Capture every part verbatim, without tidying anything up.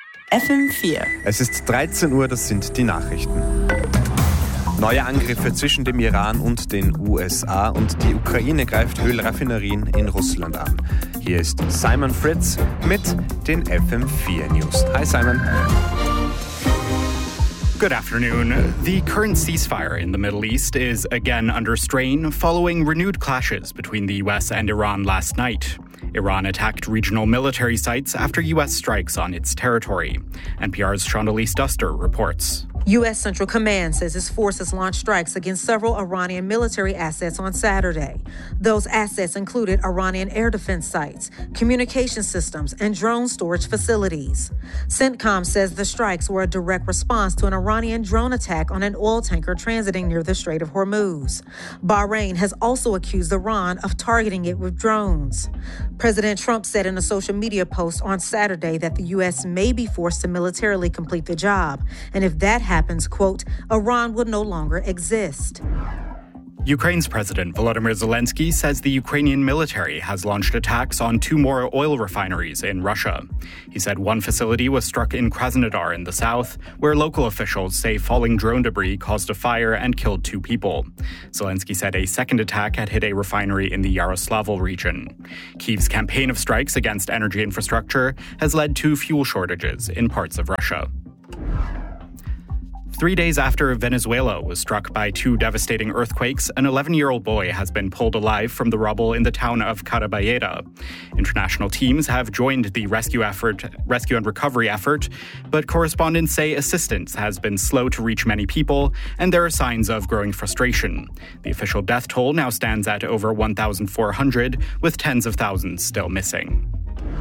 F M vier. Es ist dreizehn Uhr, das sind die Nachrichten. Neue Angriffe zwischen dem Iran und den U S A und die Ukraine greift Ölraffinerien in Russland an. Hier ist Simon Fritz mit den F M vier News. Hi Simon. Good afternoon. The current ceasefire in the Middle East is again under strain following renewed clashes between the U S and Iran last night. Iran attacked regional military sites after U S strikes on its territory. N P R's Chandalise Duster reports. U S Central Command says its forces launched strikes against several Iranian military assets on Saturday. Those assets included Iranian air defense sites, communication systems, and drone storage facilities. CENTCOM says the strikes were a direct response to an Iranian drone attack on an oil tanker transiting near the Strait of Hormuz. Bahrain has also accused Iran of targeting it with drones. President Trump said in a social media post on Saturday that the U S may be forced to militarily complete the job. And if that happens, quote, Iran will no longer exist. Ukraine's President Volodymyr Zelensky says the Ukrainian military has launched attacks on two more oil refineries in Russia. He said one facility was struck in Krasnodar in the south, where local officials say falling drone debris caused a fire and killed two people. Zelensky said a second attack had hit a refinery in the Yaroslavl region. Kyiv's campaign of strikes against energy infrastructure has led to fuel shortages in parts of Russia. Three days after Venezuela was struck by two devastating earthquakes, an eleven-year-old boy has been pulled alive from the rubble in the town of Caraballeda. International teams have joined the rescue effort, rescue and recovery effort, but correspondents say assistance has been slow to reach many people, and there are signs of growing frustration. The official death toll now stands at over one thousand four hundred, with tens of thousands still missing.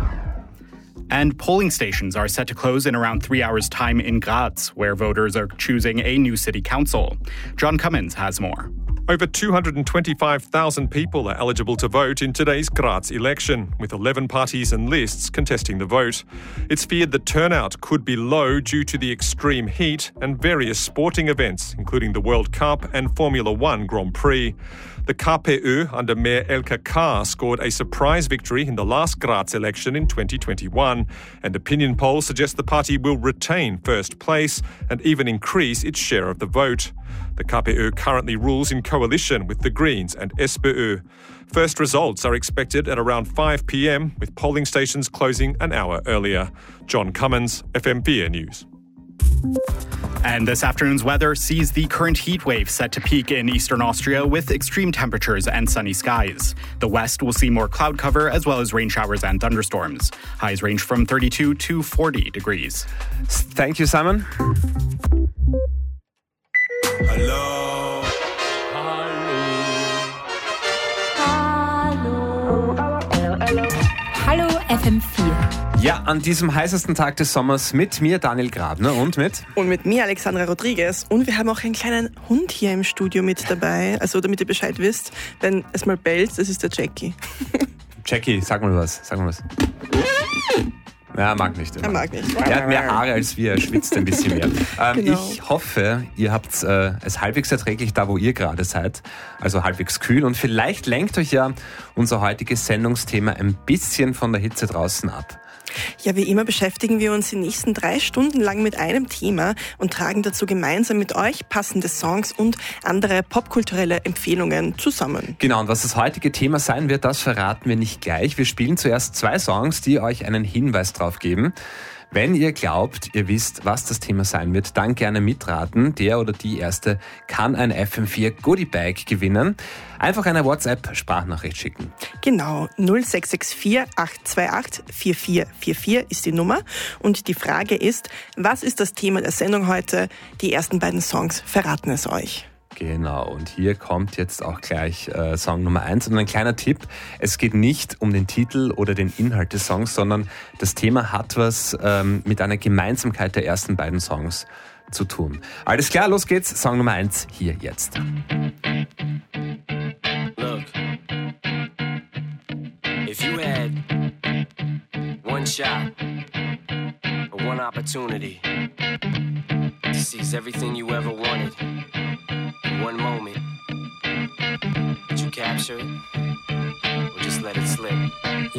And polling stations are set to close in around three hours' time in Graz, where voters are choosing a new city council. John Cummins has more. Over two hundred twenty-five thousand people are eligible to vote in today's Graz election, with eleven parties and lists contesting the vote. It's feared that turnout could be low due to the extreme heat and various sporting events, including the World Cup and Formula One Grand Prix. The K P Ö under Mayor Elke K scored a surprise victory in the last Graz election in twenty twenty-one, and opinion polls suggest the party will retain first place and even increase its share of the vote. The K P Ö currently rules in coalition with the Greens and S P Ö. First results are expected at around five p.m, with polling stations closing an hour earlier. John Cummins, F M four News. And this afternoon's weather sees the current heat wave set to peak in eastern Austria with extreme temperatures and sunny skies. The west will see more cloud cover as well as rain showers and thunderstorms. Highs range from thirty-two to forty degrees. Thank you, Simon. Hallo. Hallo. Hallo F M vier. Ja, an diesem heißesten Tag des Sommers mit mir, Daniel Grabner, und mit... Und mit mir, Alexandra Rodriguez. Und wir haben auch einen kleinen Hund hier im Studio mit dabei. Also damit ihr Bescheid wisst, wenn es mal bellt, das ist der Jackie. Jackie, sag mal was, sag mal was. Ja, er mag nicht. Er mag nicht. Er hat mehr Haare als wir, er schwitzt ein bisschen mehr. Ähm, Genau. Ich hoffe, ihr habt äh, es halbwegs erträglich da, wo ihr gerade seid. Also halbwegs kühl. Und vielleicht lenkt euch ja unser heutiges Sendungsthema ein bisschen von der Hitze draußen ab. Ja, wie immer beschäftigen wir uns die nächsten drei Stunden lang mit einem Thema und tragen dazu gemeinsam mit euch passende Songs und andere popkulturelle Empfehlungen zusammen. Genau, und was das heutige Thema sein wird, das verraten wir nicht gleich. Wir spielen zuerst zwei Songs, die euch einen Hinweis drauf geben. Wenn ihr glaubt, ihr wisst, was das Thema sein wird, dann gerne mitraten. Der oder die Erste kann ein F M vier Goodie Bag gewinnen. Einfach eine WhatsApp-Sprachnachricht schicken. Genau, null sechs sechs vier acht zwei acht vier vier vier vier ist die Nummer. Und die Frage ist, was ist das Thema der Sendung heute? Die ersten beiden Songs verraten es euch. Genau, und hier kommt jetzt auch gleich äh, Song Nummer eins. Und ein kleiner Tipp, es geht nicht um den Titel oder den Inhalt des Songs, sondern das Thema hat was ähm, mit einer Gemeinsamkeit der ersten beiden Songs zu tun. Alles klar, los geht's. Song Nummer eins hier jetzt. Look, if you had one shot or one opportunity to seize everything you ever wanted in one moment, would you capture it or just let it slip?